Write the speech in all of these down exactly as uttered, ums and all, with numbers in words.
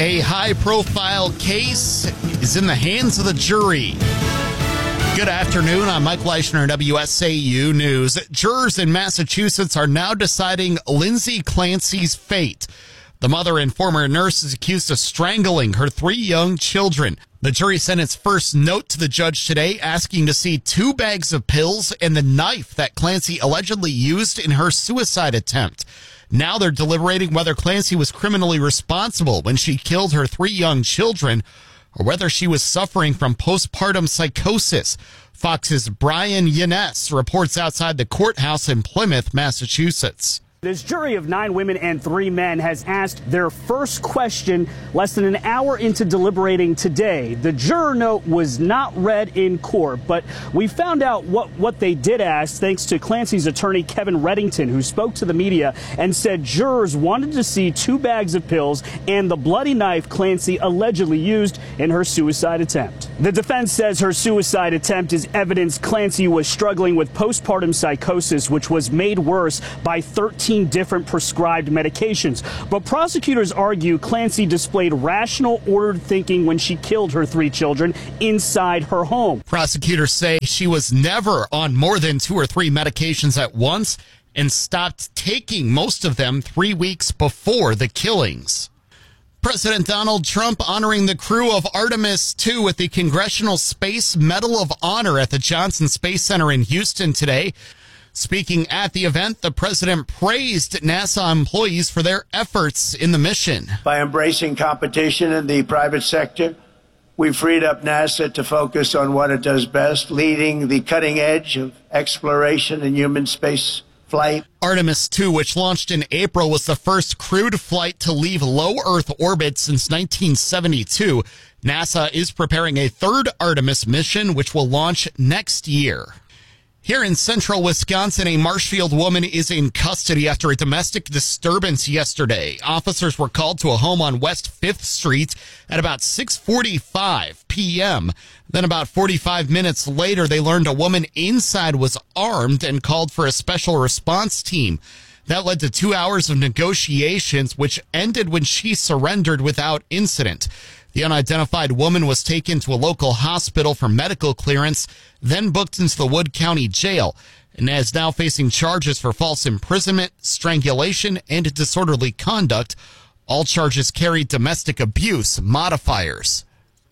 A high-profile case is in the hands of the jury. Good afternoon. I'm Mike Leishner, W S A U News. Jurors in Massachusetts are now deciding Lindsay Clancy's fate. The mother and former nurse is accused of strangling her three young children. The jury sent its first note to the judge today asking to see two bags of pills and the knife that Clancy allegedly used in her suicide attempt. Now they're deliberating whether Clancy was criminally responsible when she killed her three young children or whether she was suffering from postpartum psychosis. Fox's Brian Yanes reports outside the courthouse in Plymouth, Massachusetts. This jury of nine women and three men has asked their first question less than an hour into deliberating today. The juror note was not read in court, but we found out what, what they did ask thanks to Clancy's attorney, Kevin Reddington, who spoke to the media and said jurors wanted to see two bags of pills and the bloody knife Clancy allegedly used in her suicide attempt. The defense says her suicide attempt is evidence Clancy was struggling with postpartum psychosis, which was made worse by thirteen different prescribed medications. But prosecutors argue Clancy displayed rational, ordered thinking when she killed her three children inside her home. Prosecutors say she was never on more than two or three medications at once and stopped taking most of them three weeks before the killings. President Donald Trump honoring the crew of Artemis two with the Congressional Space Medal of Honor at the Johnson Space Center in Houston today. Speaking at the event, the president praised NASA employees for their efforts in the mission. By embracing competition in the private sector, we freed up NASA to focus on what it does best, leading the cutting edge of exploration and human space flight. Artemis two, which launched in April, was the first crewed flight to leave low Earth orbit since nineteen seventy-two. NASA is preparing a third Artemis mission, which will launch next year. Here in central Wisconsin, a Marshfield woman is in custody after a domestic disturbance yesterday. Officers were called to a home on West fifth Street at about six forty-five p.m. Then about forty-five minutes later, they learned a woman inside was armed and called for a special response team. That led to two hours of negotiations, which ended when she surrendered without incident. The unidentified woman was taken to a local hospital for medical clearance, then booked into the Wood County Jail, and is now facing charges for false imprisonment, strangulation, and disorderly conduct. All charges carry domestic abuse modifiers.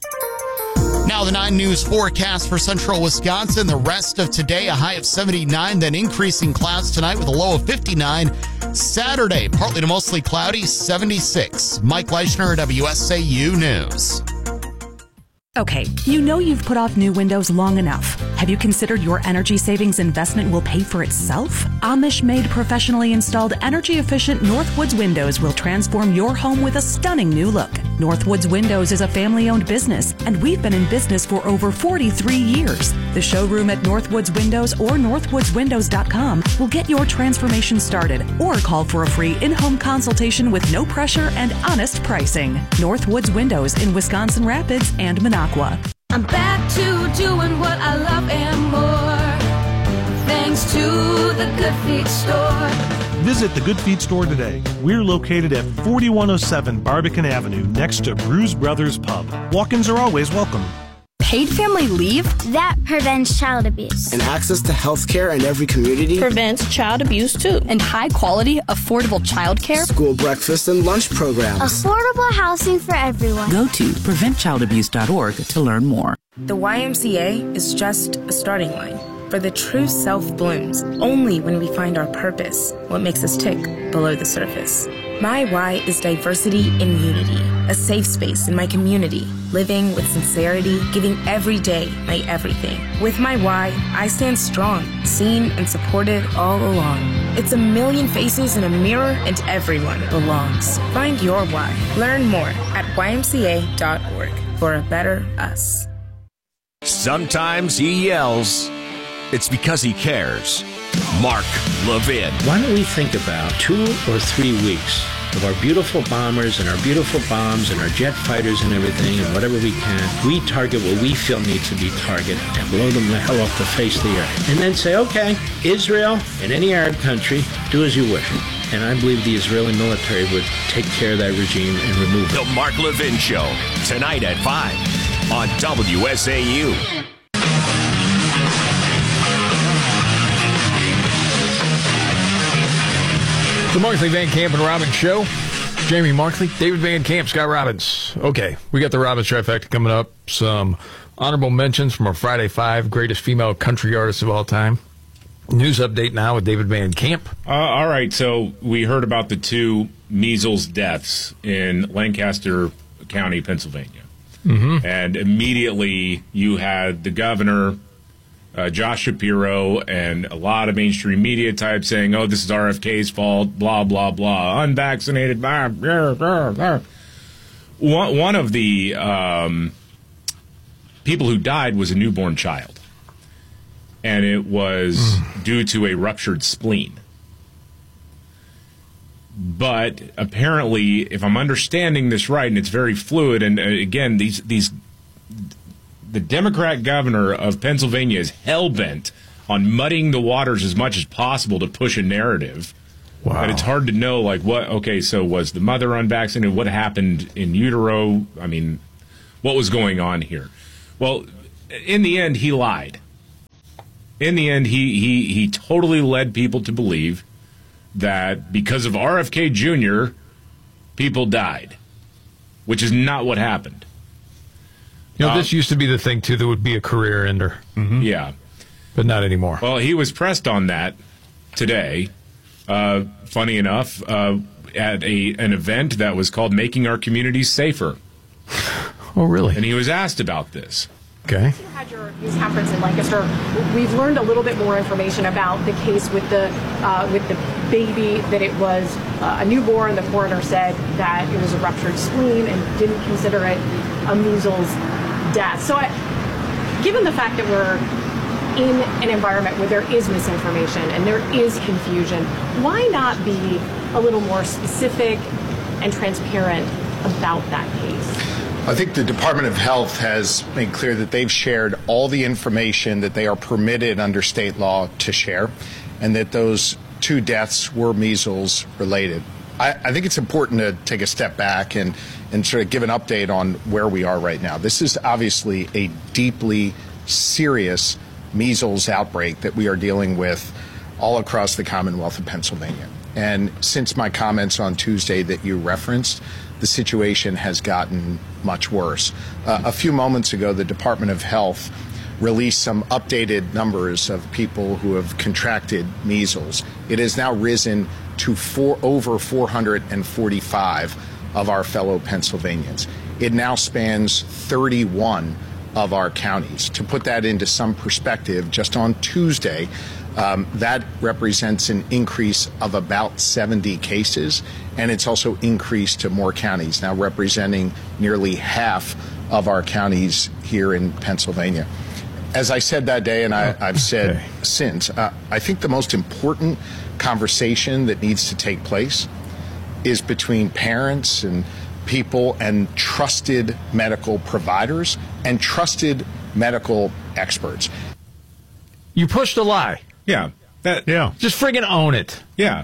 Now the nine News forecast for central Wisconsin. The rest of today, a high of seventy-nine, then increasing clouds tonight with a low of fifty-nine. Saturday, partly to mostly cloudy, seventy-six. Mike Leishner, W S A U News. Okay, you know you've put off new windows long enough. Have you considered your energy savings investment will pay for itself? Amish-made, professionally installed, energy-efficient Northwoods Windows will transform your home with a stunning new look. Northwoods Windows is a family-owned business, and we've been in business for over forty-three years. The showroom at Northwoods Windows or northwoods windows dot com will get your transformation started, or call for a free in-home consultation with no pressure and honest pricing. Northwoods Windows in Wisconsin Rapids and Minocqua. I'm back to doing what I love and more, thanks to the Good Feet Store. Visit the Good Feet Store today. We're located at forty-one oh seven Barbican Avenue, next to Bruise Brothers Pub. Walk-ins are always welcome. Paid family leave? That prevents child abuse. And access to health care in every community? Prevents child abuse, too. And high-quality, affordable child care? School breakfast and lunch programs. Affordable housing for everyone. Go to prevent child abuse dot org to learn more. The Y M C A is just a starting line. For the true self blooms only when we find our purpose, what makes us tick below the surface. My why is diversity in unity, a safe space in my community, living with sincerity, giving every day my everything. With my why, I stand strong, seen and supported all along. It's a million faces in a mirror and everyone belongs. Find your why. Learn more at Y M C A dot org for a better us. Sometimes he yells. It's because he cares. Mark Levin. Why don't we think about two or three weeks of our beautiful bombers and our beautiful bombs and our jet fighters and everything and whatever we can, we target what we feel needs to be targeted and blow them the hell off the face of the earth. And then say, okay, Israel and any Arab country, do as you wish. And I believe the Israeli military would take care of that regime and remove it. The Mark Levin Show, tonight at five on W S A U. The Markley, Van Camp, and Robbins Show. Jamie Markley, David Van Camp, Scott Robbins. Okay, we got the Robbins trifecta coming up. Some honorable mentions from our Friday Five greatest female country artists of all time. News update now with David Van Camp. Uh, all right, so we heard about the two measles deaths in Lancaster County, Pennsylvania. Mm-hmm. And immediately you had the governor, uh, Josh Shapiro, and a lot of mainstream media types saying, oh, this is R F K's fault, blah, blah, blah, unvaccinated. Blah, blah, blah, blah. One, one of the um, people who died was a newborn child. And it was mm. due to a ruptured spleen. But apparently, if I'm understanding this right, and it's very fluid, and uh, again, these these the Democrat governor of Pennsylvania is hell-bent on muddying the waters as much as possible to push a narrative. Wow. And it's hard to know, like, what, okay, so was the mother unvaccinated? What happened in utero? I mean, what was going on here? Well, in the end, he lied. In the end, he, he, he totally led people to believe that because of R F K Junior, people died, which is not what happened. You know, um, this used to be the thing, too, that would be a career ender. Mm-hmm. Yeah. But not anymore. Well, he was pressed on that today, uh, funny enough, uh, at a an event that was called Making Our Communities Safer. Oh, really? And he was asked about this. Okay. You had your news conference in Lancaster. We've learned a little bit more information about the case with the uh, with the baby, that it was uh, a newborn. The coroner said that it was a ruptured spleen and didn't consider it a measles death. So I, given the fact that we're in an environment where there is misinformation and there is confusion, why not be a little more specific and transparent about that case? I think the Department of Health has made clear that they've shared all the information that they are permitted under state law to share, and that those two deaths were measles related. I, I think it's important to take a step back and, and sort of give an update on where we are right now. This is obviously a deeply serious measles outbreak that we are dealing with all across the Commonwealth of Pennsylvania. And since my comments on Tuesday that you referenced, the situation has gotten much worse. Uh, a few moments ago, the Department of Health released some updated numbers of people who have contracted measles. It has now risen to four, over four hundred forty-five of our fellow Pennsylvanians. It now spans thirty-one of our counties. To put that into some perspective, just on Tuesday, Um, that represents an increase of about seventy cases, and it's also increased to more counties, now representing nearly half of our counties here in Pennsylvania. As I said that day, and I, I've said okay. since, uh, I think the most important conversation that needs to take place is between parents and people and trusted medical providers and trusted medical experts. You pushed a lie. Yeah. That, yeah. Just friggin' own it. Yeah.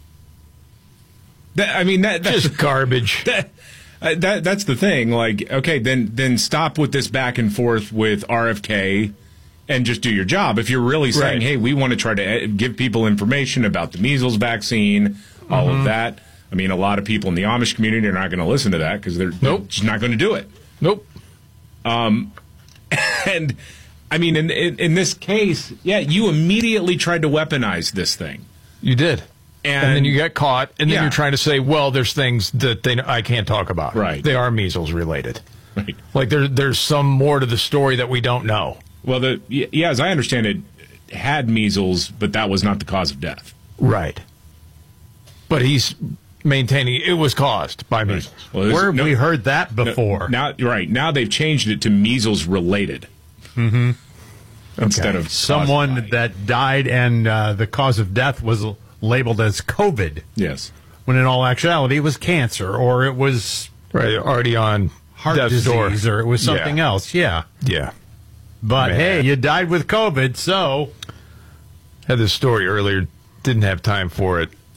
That, I mean, that, that's just garbage. That, uh, that that's the thing. Like, okay, then then stop with this back and forth with R F K and just do your job. If you're really saying, right. hey, we want to try to give people information about the measles vaccine, all mm-hmm. of that. I mean, a lot of people in the Amish community are not going to listen to that because they're, nope. they're just not going to do it. Nope. Um, and. I mean, in, in in this case, yeah, you immediately tried to weaponize this thing. You did. And, and then you got caught, and then yeah. you're trying to say, well, there's things that they I can't talk about. Right. They are measles related. Right. Like there, there's some more to the story that we don't know. Well, the yeah, as I understand it, had measles, but that was not the cause of death. Right. But he's maintaining it was caused by measles. Right. Well, where have no, we heard that before? No, now, right. Now they've changed it to measles related. Mm-hmm. Instead okay. of someone that died and uh, the cause of death was labeled as COVID. Yes. When in all actuality it was cancer, or it was right already on heart disease, door. or it was something yeah. else. Yeah. Yeah. But Man. hey, you died with COVID, so had this story earlier. Didn't have time for it.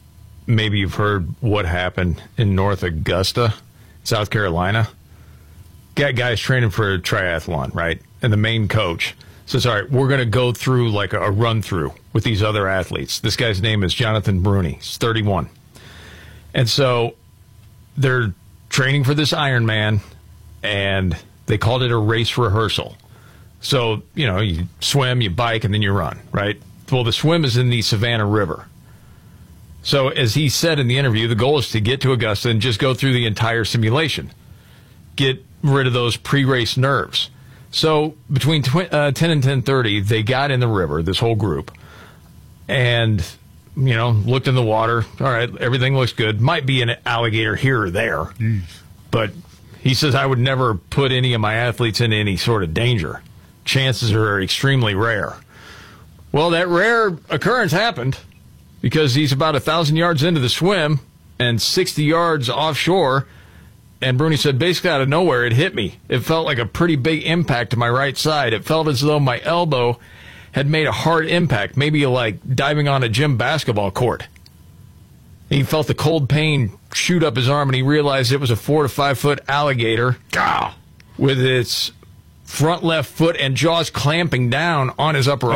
maybe you've heard what happened in North Augusta, South Carolina. Got guys training for a triathlon, right? And the main coach says, all right, we're going to go through like a, a run-through with these other athletes. This guy's name is Jonathan Bruni. He's thirty-one. And so they're training for this Ironman, and they called it a race rehearsal. So, you know, you swim, you bike, and then you run, right? Well, the swim is in the Savannah River. So as he said in the interview, the goal is to get to Augusta and just go through the entire simulation. Get rid of those pre-race nerves. So between tw- uh, ten and ten thirty, they got in the river, this whole group, and, you know, looked in the water. All right, everything looks good. Might be an alligator here or there. Mm. But he says, I would never put any of my athletes in any sort of danger. Chances are extremely rare. Well, that rare occurrence happened because he's about one thousand yards into the swim and sixty yards offshore. And Bruni said, basically out of nowhere, it hit me. It felt like a pretty big impact to my right side. It felt as though my elbow had made a hard impact, maybe like diving on a gym basketball court. He felt the cold pain shoot up his arm, and he realized it was a four to five foot alligator with its front left foot and jaws clamping down on his upper